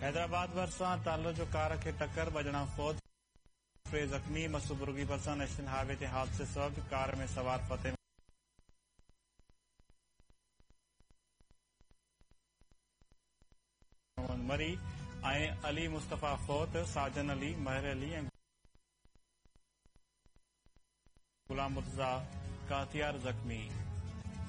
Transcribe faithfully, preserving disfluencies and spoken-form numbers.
हैदराबाद भरिसां तालो जो कार खे टक्कर, बजणा फौज, टे ज़ख़्मी। मसूबुर्गी भरिसां नेशनल हाईवे ते हादसे सबबि कार में सवार फतेह मरी ऐं अली मुस्तफ़ा फौत, साजन अली, महर अली ऐं गुलाम मुर्तज़ा कातियार ज़ख़्मी।